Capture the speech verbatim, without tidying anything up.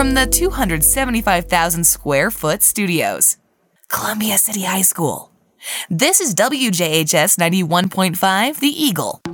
from the two hundred seventy-five thousand square foot studios. Columbia City High School. This is W J H S ninety-one point five, The Eagle.